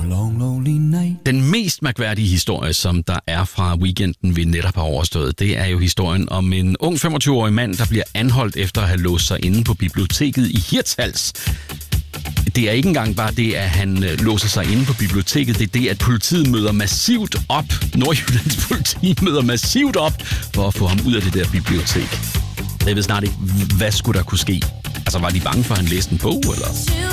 long, lonely night. Den mest mærkværdige historie, som der er fra weekenden, vi netop har overstået, det er jo historien om en ung 25-årig mand, der bliver anholdt efter at have låst sig inde på biblioteket i Hirtshals. Det er ikke engang bare det, at han låser sig inde på biblioteket. Det er det, at politiet møder massivt op. Nordjyllands politi møder massivt op for at få ham ud af det der bibliotek. Jeg ved snart ikke, hvad skulle der kunne ske. Altså, var de bange for, at han læste en bog, eller?